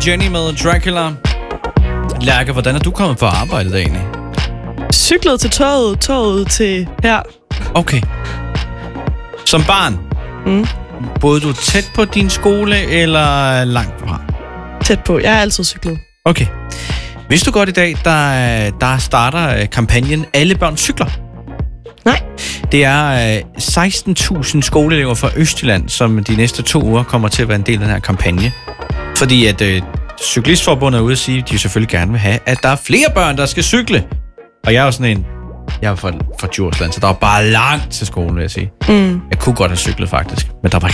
Jenny med Dracula. Lærke, hvordan er du kommet på arbejde i dag egentlig? Cyklet til toget til her. Okay. Som barn? Boede du tæt på din skole, eller langt fra? Tæt på. Jeg har altid cyklet. Okay. Vidste du godt i dag, der starter kampagnen Alle børn cykler? Nej. Det er 16.000 skoleelever fra Østjylland, som de næste 2 uger kommer til at være en del af den her kampagne. Fordi at Cyklistforbundet er ude at sige, at de selvfølgelig gerne vil have, at der er flere børn, der skal cykle. Og jeg er jo sådan en... Jeg er fra Djursland, så der var bare langt til skolen, vil jeg sige. Jeg kunne godt have cyklet, faktisk. Men der var